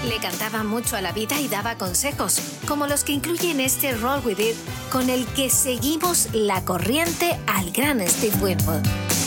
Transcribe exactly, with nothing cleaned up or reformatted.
Le cantaba mucho a la vida y daba consejos, como los que incluyen este Roll With It, con el que seguimos la corriente al gran Steve Winwood.